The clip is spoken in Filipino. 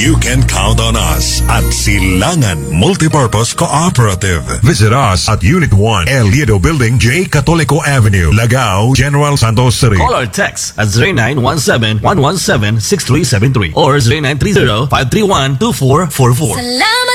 You can count on us at Silangan Multipurpose Cooperative. Visit us at Unit 1, El Liedo Building, J. Catolico Avenue, Lagao, General Santos City. Call or text at 0917-117-6373 or 0930-531-2444.